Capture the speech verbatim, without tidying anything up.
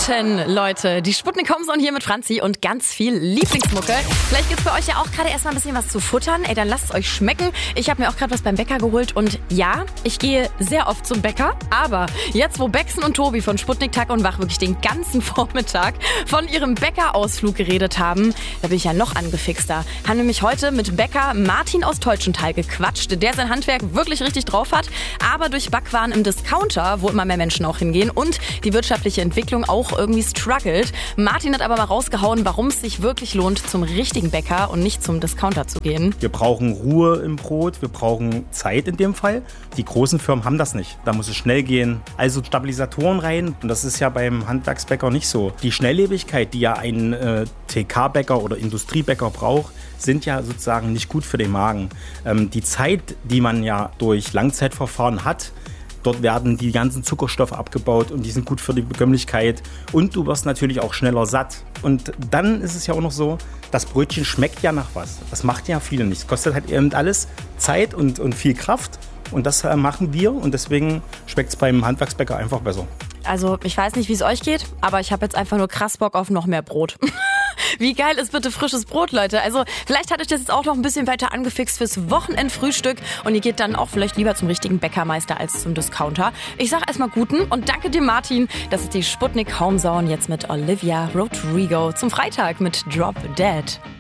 Guten, Leute. Die Sputnik Homezone hier mit Franzi und ganz viel Lieblingsmucke. Vielleicht gibt's bei euch ja auch gerade erstmal ein bisschen was zu futtern. Ey, dann lasst es euch schmecken. Ich habe mir auch gerade was beim Bäcker geholt und ja, ich gehe sehr oft zum Bäcker. Aber jetzt, wo Bexen und Tobi von Sputnik Tag und Wach wirklich den ganzen Vormittag von ihrem Bäckerausflug geredet haben, da bin ich ja noch angefixter. Haben nämlich heute mit Bäcker Martin aus Teutschenthal gequatscht, der sein Handwerk wirklich richtig drauf hat, aber durch Backwaren im Discounter, wo immer mehr Menschen auch hingehen und die wirtschaftliche Entwicklung auch irgendwie struggelt. Martin hat aber mal rausgehauen, warum es sich wirklich lohnt, zum richtigen Bäcker und nicht zum Discounter zu gehen. Wir brauchen Ruhe im Brot, wir brauchen Zeit in dem Fall. Die großen Firmen haben das nicht. Da muss es schnell gehen. Also Stabilisatoren rein. Und das ist ja beim Handwerksbäcker nicht so. Die Schnelllebigkeit, die ja ein äh, T K-Bäcker oder Industriebäcker braucht, sind ja sozusagen nicht gut für den Magen. Ähm, die Zeit, die man ja durch Langzeitverfahren hat, dort werden die ganzen Zuckerstoffe abgebaut und die sind gut für die Bekömmlichkeit. Und du wirst natürlich auch schneller satt. Und dann ist es ja auch noch so, das Brötchen schmeckt ja nach was. Das macht ja viele nicht. Es kostet halt eben alles Zeit und, und viel Kraft. Und das äh, machen wir und deswegen schmeckt es beim Handwerksbäcker einfach besser. Also ich weiß nicht, wie es euch geht, aber ich habe jetzt einfach nur krass Bock auf noch mehr Brot. Wie geil ist bitte frisches Brot, Leute? Also vielleicht hat euch das jetzt auch noch ein bisschen weiter angefixt fürs Wochenendfrühstück und ihr geht dann auch vielleicht lieber zum richtigen Bäckermeister als zum Discounter. Ich sag erstmal guten und danke dir, Martin. Das ist die Sputnik Homezone jetzt mit Olivia Rodrigo zum Freitag mit Drop Dead.